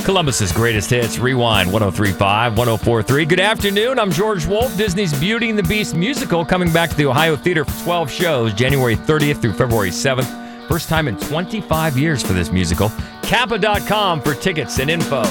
Columbus's greatest hits, Rewind 103.5, 104.3. Good afternoon. I'm George Wolf. Disney's Beauty and the Beast musical coming back to the Ohio Theater for 12 shows, January 30th through February 7th. First time in 25 years for this musical. Kappa.com for tickets and info.